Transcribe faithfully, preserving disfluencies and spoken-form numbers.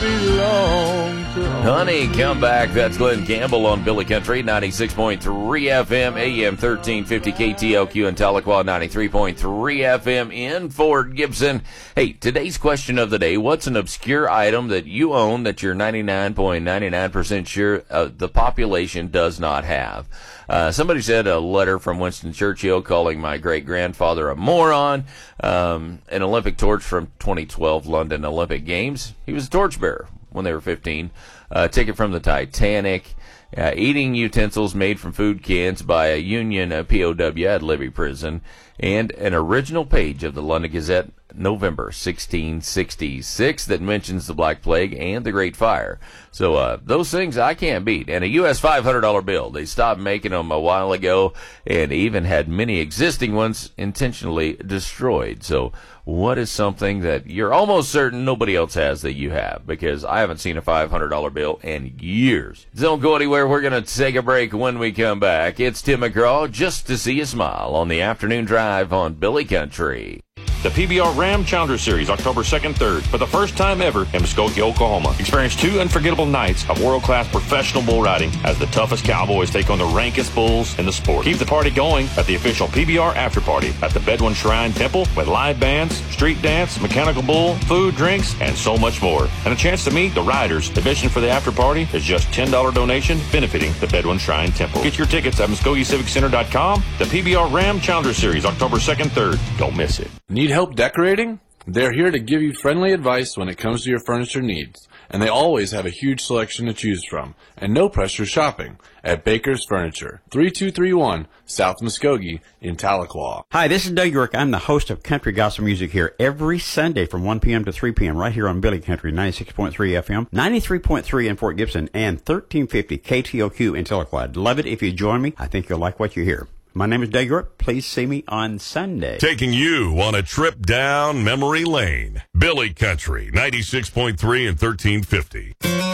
belong to Honey, come back. That's Glenn Campbell on Billy Country, ninety-six point three F M, A M thirteen fifty K T L Q in Tahlequah, ninety-three point three F M in Fort Gibson. Hey, today's question of the day, what's an obscure item that you own that you're ninety-nine point nine nine percent sure uh, the population does not have? Uh, somebody said a letter from Winston Churchill calling my great-grandfather a moron, um, an Olympic torch from twenty twelve London Olympic Games. He was a torchbearer when they were fifteen. A ticket from the Titanic, uh, eating utensils made from food cans by a Union uh, P O W at Libby Prison, and an original page of the London Gazette, November sixteen sixty-six, that mentions the Black Plague and the Great Fire. So uh, those things I can't beat. And a U S five hundred dollar bill. They stopped making them a while ago and even had many existing ones intentionally destroyed. So what is something that you're almost certain nobody else has that you have? Because I haven't seen a five hundred dollar bill in years. Don't go anywhere. We're going to take a break. When we come back, it's Tim McGraw, Just to See You Smile, on the Afternoon Drive on Billy Country. The P B R Ram Challenger Series, October second, third, for the first time ever in Muskogee, Oklahoma. Experience two unforgettable nights of world-class professional bull riding as the toughest cowboys take on the rankest bulls in the sport. Keep the party going at the official P B R After Party at the Bedouin Shrine Temple with live bands, street dance, mechanical bull, food, drinks, and so much more. And a chance to meet the riders. Admission for the after party is just ten dollars donation benefiting the Bedouin Shrine Temple. Get your tickets at Muskogee Civic Center dot com. The P B R Ram Challenger Series, October second, third. Don't miss it. Need help decorating? They're here to give you friendly advice when it comes to your furniture needs, and they always have a huge selection to choose from, and no pressure shopping at Baker's Furniture, thirty-two thirty-one South Muskogee in Tahlequah. Hi, this is Doug York. I'm the host of Country Gospel Music here every Sunday from one p.m. to three p.m. right here on Billy Country, ninety-six point three F M, ninety-three point three in Fort Gibson, and thirteen fifty K T L Q in Tahlequah. I'd love it if you join me. I think you'll like what you hear. My name is Doug York. Please see me on Sunday. Taking you on a trip down memory lane. Billy Country, ninety-six point three and thirteen fifty.